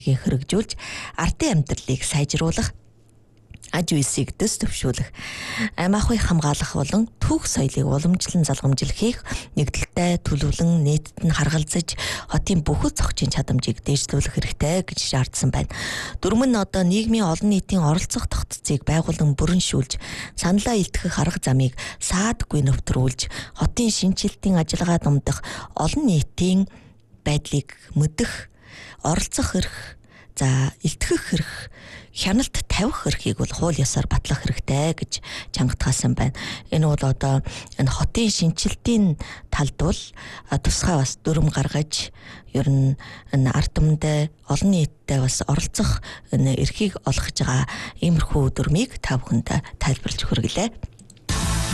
хэрэгжүүлж ардын амьдралыг сайжруулах, аж үйлсийг дэс төвшүүлэх, амь ахуйг хамгаалах болон түүх соёлыг уламжлан залгамжил хийх, нэгдэлтэй төлөвлөн нийтэд нь харгалзаж хотын бүхэл зохицын чадамжийг дээшлүүлэх хэрэгтэй гэж шаардсан байна. Дөрмөн одоо нийгмийн олон нийтийн оролцох тогтцыг байгуулан бүрэншүүлж, саналаа илтгэх арга замыг саадгүй нэвтрүүлж, хотын шинжилтийн ажиллагаа дамдах, олон нийтийн байдлыг мэдэх, оролцох эрх, илтгэх эрх, хяналт тавих эрхийг бол хууль ёсоор батлах хэрэгтэй гэж чангатгаасан байна. Энэ бол одоо энэ хотын шинжилтийн талд бол тусгай бас дүрм гаргаж, ер нь энэ ард түмэндээ олон нийтэд бас оролцох энэ эрхийг олгож байгаа иймэрхүү дүрмийг та бүхэнд тайлбарлаж хүргэлээ.